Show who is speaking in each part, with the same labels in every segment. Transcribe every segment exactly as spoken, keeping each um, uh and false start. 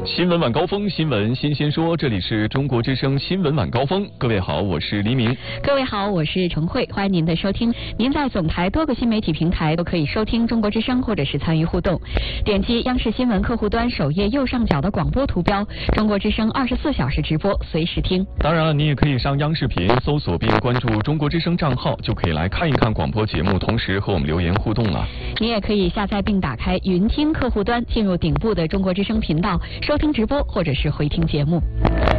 Speaker 1: 新闻晚高峰，新闻新鲜说，这里是中国之声新闻晚高峰。各位好，我是黎明。
Speaker 2: 各位好，我是陈慧，欢迎您的收听。您在总台多个新媒体平台都可以收听中国之声，或者是参与互动。点击央视新闻客户端首页右上角的广播图标，中国之声二十四小时直播，随时听。
Speaker 1: 当然了，你也可以上央视频搜索并关注中国之声账号，就可以来看一看广播节目，同时和我们留言互动了。
Speaker 2: 你也可以下载并打开云听客户端，进入顶部的中国之声频道，收听直播或者是回听节目。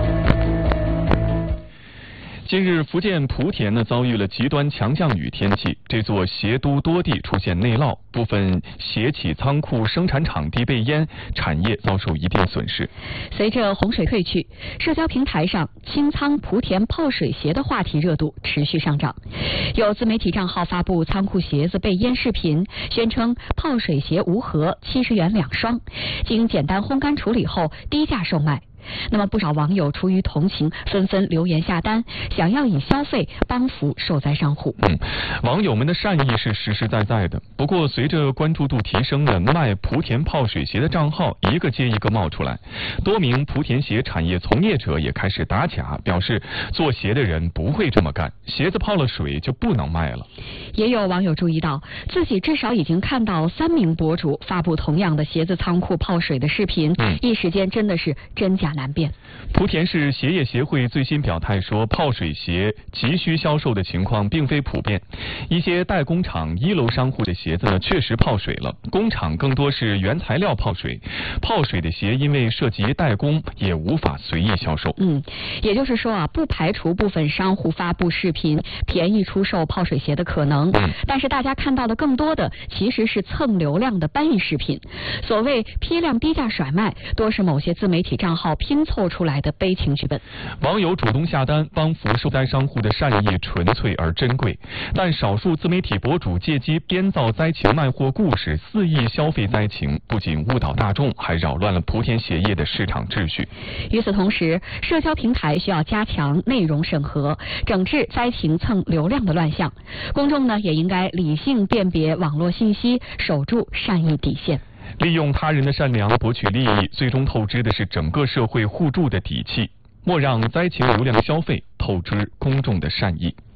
Speaker 1: 近日，福建莆田呢遭遇了极端强降雨天气，这座鞋都多地出现内涝，部分鞋企仓库、生产场地被淹，产业遭受一定损失。
Speaker 2: 随着洪水退去，社交平台上清仓莆田泡水鞋的话题热度持续上涨。有自媒体账号发布仓库鞋子被淹视频，宣称泡水鞋无盒，七十元两双，经简单烘干处理后低价售卖。那么不少网友出于同情，纷纷留言下单，想要以消费帮扶受灾商户。
Speaker 1: 嗯，网友们的善意是实实在在的。不过，随着关注度提升呢，卖莆田泡水鞋的账号一个接一个冒出来，多名莆田鞋产业从业者也开始打假，表示做鞋的人不会这么干，鞋子泡了水就不能卖了。
Speaker 2: 也有网友注意到，自己至少已经看到三名博主发布同样的鞋子仓库泡水的视频，嗯、一时间真的是真假难辨。
Speaker 1: 莆田市鞋业协会最新表态说，泡水鞋急需销售的情况并非普遍，一些代工厂、一楼商户的鞋子呢确实泡水了，工厂更多是原材料泡水，泡水的鞋因为涉及代工，也无法随意销售。
Speaker 2: 嗯，也就是说啊，不排除部分商户发布视频便宜出售泡水鞋的可能，嗯、但是大家看到的更多的其实是蹭流量的搬运视频，所谓批量低价甩卖，多是某些自媒体账号拼凑出来的悲情剧本。
Speaker 1: 网友主动下单帮扶受灾商户的善意纯粹而珍贵，但少数自媒体博主借机编造灾情卖货故事，肆意消费灾情，不仅误导大众，还扰乱了莆田鞋业的市场秩序。
Speaker 2: 与此同时，社交平台需要加强内容审核，整治灾情蹭流量的乱象。公众呢也应该理性辨别网络信息，守住善意底线。
Speaker 1: 利用他人的善良博取利益，最终透支的是整个社会互助的底气。莫让灾情流量消费透支公众的善意。